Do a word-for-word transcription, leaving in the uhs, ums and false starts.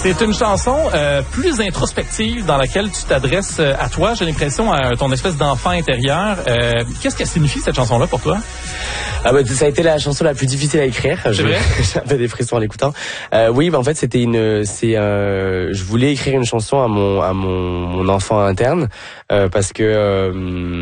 C'est une chanson euh, plus introspective dans laquelle tu t'adresses euh, à toi. J'ai l'impression à ton espèce d'enfant intérieur. Euh, qu'est-ce que signifie cette chanson-là pour toi? Ah bah, ça a été la chanson la plus difficile à écrire. C'est vrai? J'avais des frissons en l'écoutant. Euh, oui, bah en fait c'était une, c'est, euh, je voulais écrire une chanson à mon, à mon, mon enfant interne euh, parce que euh,